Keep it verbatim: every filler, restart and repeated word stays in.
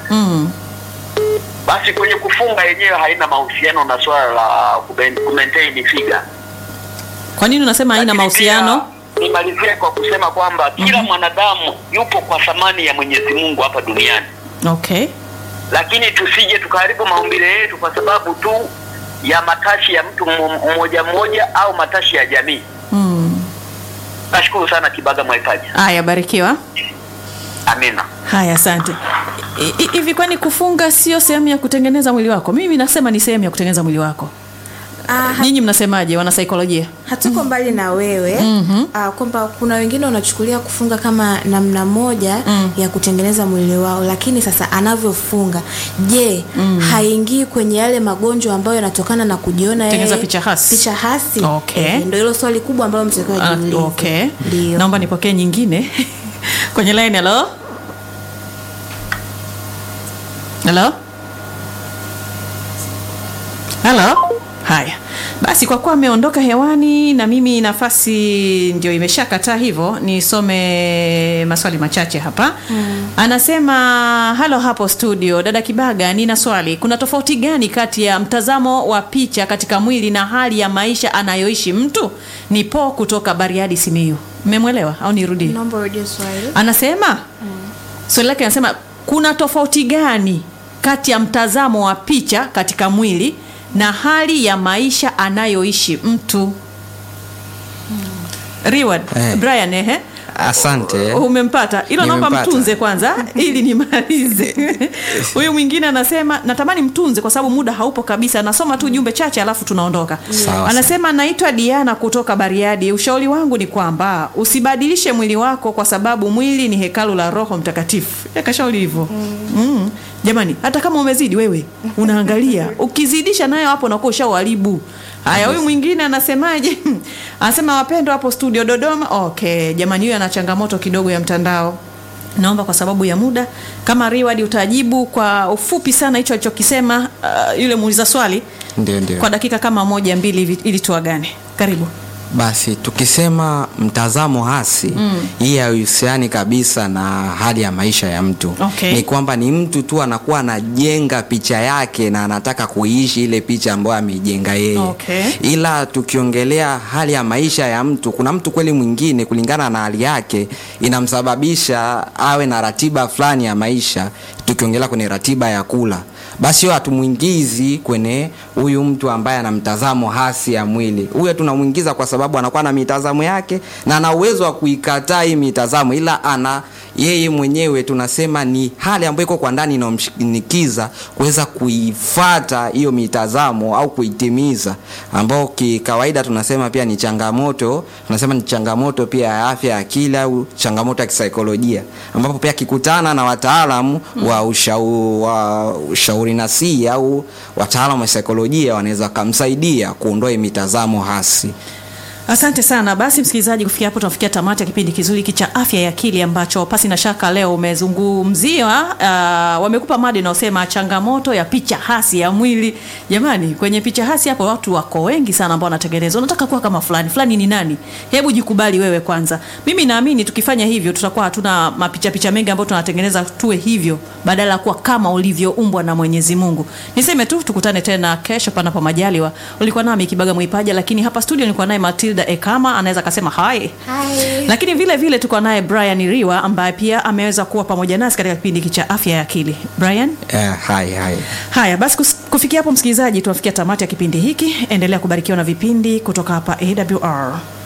Mm. Basi kwenye kufunga yenyewe haina mahusiano na swala la kumaintain figure. Kwa nini unasema haina mahusiano? Nimalizie kwa kusema kwamba kila mm-hmm. mwanadamu yupo kwa thamani ya Mwenyezi Mungu hapa duniani. Okay. Lakini tusije tukaharibu maumbile yetu kwa sababu tu ya matashi ya mtu mmoja mmoja au matashi ya jamii. Mm. Nashukuru sana Kibaga Mwaipaji. Haya, barikiwa. Amina. Haya, asante. Hivi kwani kufunga sio sehemu ya kutengeneza mwili wako? Mimi nasema ni sehemu ya kutengeneza mwili wako. Uh, Nyinyi mnasemaje wana saikolojia? Hatuko mbali na wewe. Mm-hmm. Uh, kwamba kuna wengine wanachukulia kufunga kama namna moja mm. ya kutengeneza mwili wao, lakini sasa anavyofunga, je, mm. haingii kwenye yale magonjwa ambayo yanatokana na kujiona yeye tengeneza picha hasi? Picha hasi. Okay. E, ndio hilo swali kubwa ambalo mtakiwa kujiuliza. Uh, okay. Ndio. Naomba nipokee nyingine. Kwenye line. Hello? Hello? Hello? Haya. Basi kwa kuwa ameondoka hewani na mimi nafasi ndio imeshakataa hivyo, nisome maswali machache hapa. Mm. Anasema, halo hapo studio, dada Kibaga, nina swali. Kuna tofauti gani kati ya mtazamo wa picha katika mwili na hali ya maisha anayoishi mtu? Ni Po kutoka Bariadi, Simiyu. Mmemwelewa au nirudie? Naomba urudie swali. Anasema, mm. swali lake anasema kuna tofauti gani kati ya mtazamo wa picha katika mwili na hali ya maisha anayoishi mtu? Hmm. Reward, eh. Brian, ehe. Asante. Umempata? Hilo naomba mtunze kwanza ili nimalize. Huyu mwingine anasema natamani mtunze kwa sababu muda haupo kabisa. Nasoma tu jumbe chache alafu tunaondoka. Sawa. Anasema naitwa Diana kutoka Bariadi. Ushauri wangu ni kwamba usibadilishe mwili wako kwa sababu mwili ni hekalu la Roho Mtakatifu. Yakashauri hivyo. Mm. Mm. Jamani, hata kama umezidi wewe unaangalia, ukizidisha nayo hapo unakuwa ushaharibu. Haya, huyu mwingine anasemaje? Anasema wapendwa hapo studio Dodoma. Okay, jamani, huyu ana changamoto kidogo ya mtandao. Naomba kwa sababu ya muda kama Reward utajibu kwa ufupi sana hicho alichokisema uh, yule muuliza swali. Ndio ndio. Kwa dakika kama moja mbili ili tuagane. Karibu. Basi tukisema mtazamo hasi, mm. hii haihusiani kabisa na hali ya maisha ya mtu. Okay. Ni kwamba ni mtu tu anakuwa anajenga picha yake na anataka kuishi ile picha ambayo amejenga yeye. Okay. Ila tukiongelea hali ya maisha ya mtu, kuna mtu kweli mwingine kulingana na hali yake inamsababisha awe na ratiba fulani ya maisha. Tukiongelea kwenye ratiba ya kula, basi hiyo hatumuingizi kwenye huyu mtu ambaye ana mtazamo hasi ya mwili. Huyo tunamuingiza kwa sababu anakuwa na mitazamo yake na ana uwezo wa kuikataa hii mitazamo, ila ana yeye mwenyewe tunasema ni hali ambayo iko kwa ndani inamshinikiza kuweza kuifuata hiyo mitazamo au kuitimiza, ambao kikawaida tunasema pia ni changamoto, tunasema ni changamoto pia ya afya ya akili au changamoto ya kisaikolojia, ambapo pia kikutana na wataalamu hmm. wa ushauri wa ushauri nafsi au wataalamu wa saikolojia wanaweza kumsaidia kuondoa mitazamo hasi. Asante sana. Basi msikilizaji, kufikia hapo tunafikia tamati ya kipindi kizuri hiki cha afya ya akili ambacho pasi na shaka leo umezungumzia uh, wamekupa mada inayosema changamoto ya picha hasi ya mwili. Jamani, kwenye picha hasi hapo watu wako wengi sana ambao wanatengeneza. Unataka kuwa kama fulani. Fulani ni nani? Hebu jikubali wewe kwanza. Mimi naamini tukifanya hivyo tutakuwa hatuna mapicha picha mengi ambayo tunatengeneza tuwe hivyo badala ya kuwa kama ulivyoumbwa na Mwenyezi Mungu. Niseme tu tukutane tena kesho panapo majaliwa. Ulikuwa nami Kibaga Mwaipaja, lakini hapa studio nilikuwa naye Matilda Ekama, anaweza kusema hi. Hi. Lakini vile vile tuko naye Brian Riwa ambaye pia ameweza kuwa pamoja nasi katika kipindi hiki cha afya ya akili. Brian? Eh, hi hi. Haya, basi kufikia hapo msikilizaji tunafikia tamati ya kipindi hiki. Endelea kubarikiwa na vipindi kutoka hapa A W R.